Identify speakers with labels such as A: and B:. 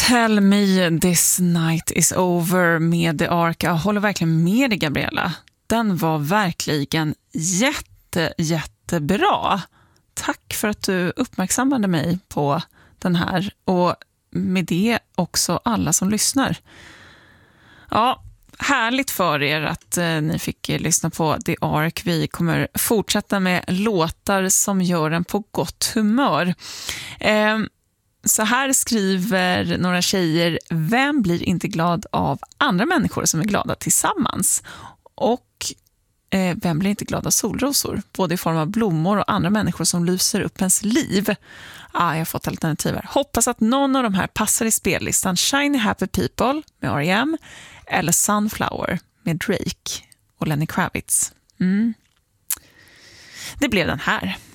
A: Tell me this night is over med The Ark. Jag håller verkligen med dig, Gabriella. Den var verkligen jättebra. Tack för att du uppmärksammade mig på den här. Och med det också alla som lyssnar. Ja, härligt för er att ni fick lyssna på The Ark. Vi kommer fortsätta med låtar som gör en på gott humör. Så här skriver några tjejer: vem blir inte glad av andra människor som är glada tillsammans? Och vem blir inte glad av solrosor? Både i form av blommor och andra människor som lyser upp ens liv. Jag har fått alternativ här. Hoppas att någon av de här passar i spellistan. Shiny Happy People med R.E.M. eller Sunflower med Drake och Lenny Kravitz. Det blev den här.